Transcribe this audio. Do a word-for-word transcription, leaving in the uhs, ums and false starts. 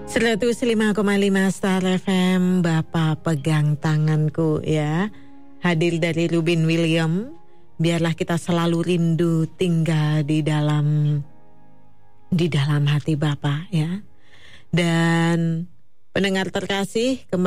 seratus lima koma lima Star F M, Bapak pegang tanganku ya. Hadir dari Rubin William. Biarlah kita selalu rindu tinggal di dalam di dalam hati Bapak ya. Dan pendengar terkasih, kembali